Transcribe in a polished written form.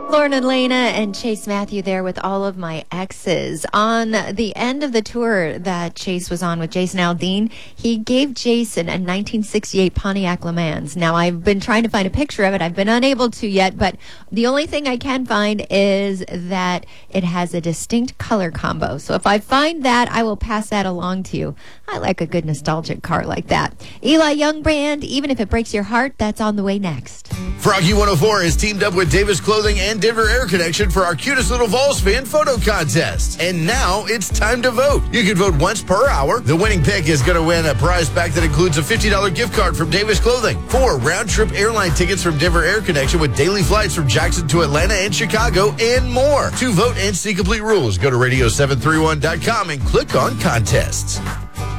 Lauren and Lena and Chase Matthew there with All of My Exes. On the end of the tour that Chase was on with Jason Aldean, he gave Jason a 1968 Pontiac Le Mans. Now, I've been trying to find a picture of it. I've been unable to yet, but the only thing I can find is that it has a distinct color combo. So if I find that, I will pass that along to you. I like a good nostalgic car like that. Eli Young Brand, Even If It Breaks Your Heart, that's on the way next. Froggy 104 has teamed up with Davis Clothing and Denver Air Connection for our cutest little Vols fan photo contest. And now it's time to vote. You can vote once per hour. The winning pick is going to win a prize pack that includes a $50 gift card from Davis Clothing, 4 round-trip airline tickets from Denver Air Connection with daily flights from Jackson to Atlanta and Chicago, and more. To vote and see complete rules, go to radio731.com and click on contests.